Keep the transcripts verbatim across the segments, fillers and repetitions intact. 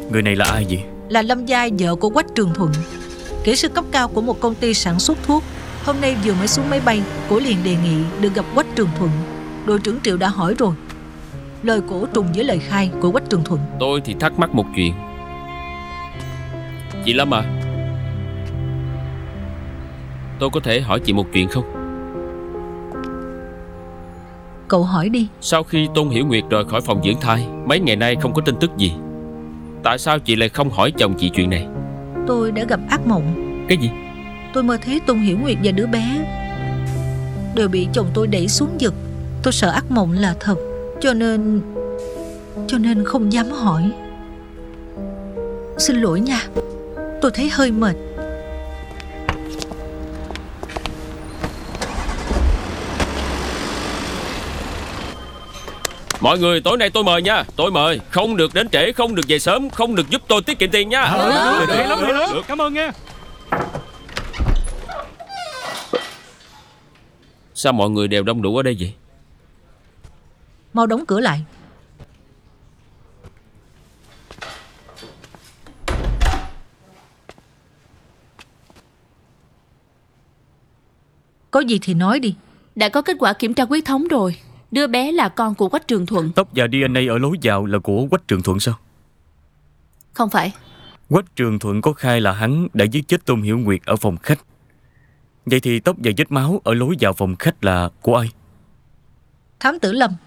Người này là ai vậy? Là Lâm Giai, vợ của Quách Trường Thuận, kỹ sư cấp cao của một công ty sản xuất thuốc. Hôm nay vừa mới xuống máy bay, cổ liền đề nghị được gặp Quách Trường Thuận. Đội trưởng Triệu đã hỏi rồi. Lời cổ trùng với lời khai của Quách Trường Thuận. Tôi thì thắc mắc một chuyện. Chị Lâm à, tôi có thể hỏi chị một chuyện không? Cậu hỏi đi. Sau khi Tôn Hiểu Nguyệt rời khỏi phòng dưỡng thai, mấy ngày nay không có tin tức gì, tại sao chị lại không hỏi chồng chị chuyện này? Tôi đã gặp ác mộng. Cái gì? Tôi mơ thấy Tôn Hiểu Nguyệt và đứa bé đều bị chồng tôi đẩy xuống vực. Tôi sợ ác mộng là thật, cho nên Cho nên không dám hỏi. Xin lỗi nha, tôi thấy hơi mệt. Mọi người, tối nay tôi mời nha. Tôi mời, không được đến trễ, không được về sớm, không được giúp tôi tiết kiệm tiền nha. Được, được, lắm, được. Cảm ơn nha. Sao mọi người đều đông đủ ở đây vậy? Mau đóng cửa lại. Có gì thì nói đi. Đã có kết quả kiểm tra huyết thống rồi. Đứa bé là con của Quách Trường Thuận. Tóc và đê en a ở lối vào là của Quách Trường Thuận sao? Không phải. Quách Trường Thuận có khai là hắn đã giết chết Tôn Hiểu Nguyệt ở phòng khách. Vậy thì tóc và vết máu ở lối vào phòng khách là của ai? Thám tử Lâm.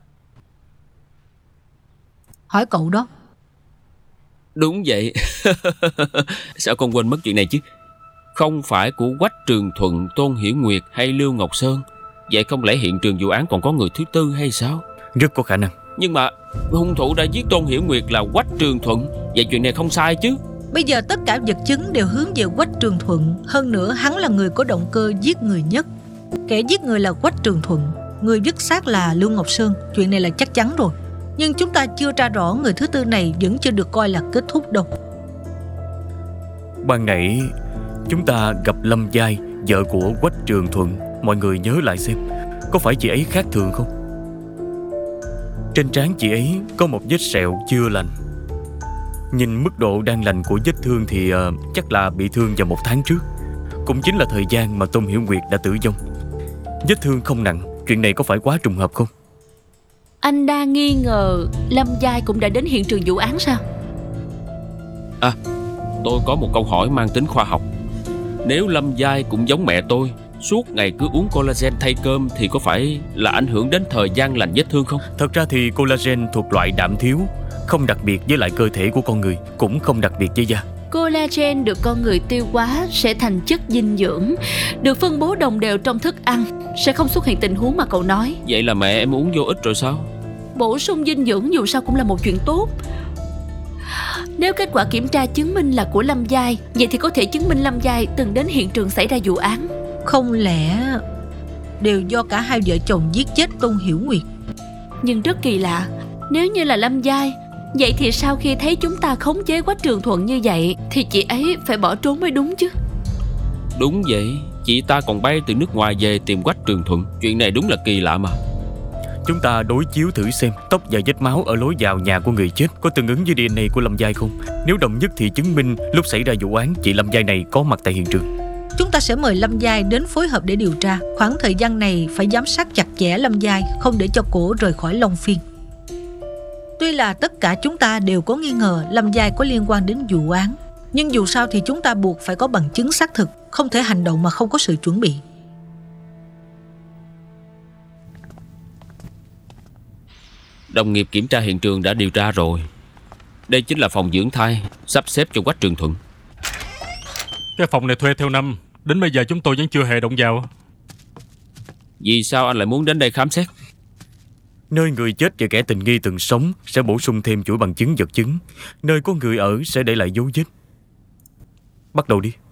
Hỏi cậu đó. Đúng vậy. Sao con quên mất chuyện này chứ? Không phải của Quách Trường Thuận, Tôn Hiểu Nguyệt hay Lưu Ngọc Sơn. Vậy không lẽ hiện trường vụ án còn có người thứ tư hay sao? Rất có khả năng. Nhưng mà hung thủ đã giết Tôn Hiểu Nguyệt là Quách Trường Thuận. Vậy chuyện này không sai chứ? Bây giờ tất cả vật chứng đều hướng về Quách Trường Thuận. Hơn nữa hắn là người có động cơ giết người nhất. Kẻ giết người là Quách Trường Thuận, người vứt xác là Lưu Ngọc Sơn. Chuyện này là chắc chắn rồi. Nhưng chúng ta chưa tra rõ người thứ tư này vẫn chưa được coi là kết thúc đâu. Ban nãy chúng ta gặp Lâm Giai, vợ của Quách Trường Thuận. Mọi người nhớ lại xem, có phải chị ấy khác thường không? Trên trán chị ấy có một vết sẹo chưa lành. Nhìn mức độ đang lành của vết thương thì uh, chắc là bị thương vào một tháng trước. Cũng chính là thời gian mà Tôn Hiểu Nguyệt đã tử vong. Vết thương không nặng. Chuyện này có phải quá trùng hợp không? Anh đang nghi ngờ Lâm Giai cũng đã đến hiện trường vụ án sao? À, tôi có một câu hỏi mang tính khoa học. Nếu Lâm Giai cũng giống mẹ tôi, suốt ngày cứ uống collagen thay cơm, thì có phải là ảnh hưởng đến thời gian lành vết thương không? Thật ra thì collagen thuộc loại đạm thiếu, không đặc biệt với lại cơ thể của con người, cũng không đặc biệt với da. Collagen được con người tiêu hóa sẽ thành chất dinh dưỡng, được phân bố đồng đều trong thức ăn, sẽ không xuất hiện tình huống mà cậu nói. Vậy là mẹ em uống vô ích rồi sao? Bổ sung dinh dưỡng dù sao cũng là một chuyện tốt. Nếu kết quả kiểm tra chứng minh là của Lâm Giai, vậy thì có thể chứng minh Lâm Giai từng đến hiện trường xảy ra vụ án. Không lẽ đều do cả hai vợ chồng giết chết Tôn Hiểu Nguyệt? Nhưng rất kỳ lạ, nếu như là Lâm Giai, vậy thì sau khi thấy chúng ta khống chế Quách Trường Thuận như vậy thì chị ấy phải bỏ trốn mới đúng chứ. Đúng vậy, chị ta còn bay từ nước ngoài về tìm Quách Trường Thuận. Chuyện này đúng là kỳ lạ mà. Chúng ta đối chiếu thử xem tóc và vết máu ở lối vào nhà của người chết có tương ứng với đê en a của Lâm Giai không. Nếu đồng nhất thì chứng minh lúc xảy ra vụ án chị Lâm Giai này có mặt tại hiện trường. Chúng ta sẽ mời Lâm Giai đến phối hợp để điều tra. Khoảng thời gian này phải giám sát chặt chẽ Lâm Giai, không để cho cổ rời khỏi Long Phiên. Tuy là tất cả chúng ta đều có nghi ngờ Lâm Giai có liên quan đến vụ án, nhưng dù sao thì chúng ta buộc phải có bằng chứng xác thực, không thể hành động mà không có sự chuẩn bị. Đồng nghiệp kiểm tra hiện trường đã điều tra rồi. Đây chính là phòng dưỡng thai sắp xếp cho Quách Trường Thuận. Cái phòng này thuê theo năm, đến bây giờ chúng tôi vẫn chưa hề động vào. Vì sao anh lại muốn đến đây khám xét? Nơi người chết và kẻ tình nghi từng sống sẽ bổ sung thêm chuỗi bằng chứng vật chứng. Nơi có người ở sẽ để lại dấu vết. Bắt đầu đi.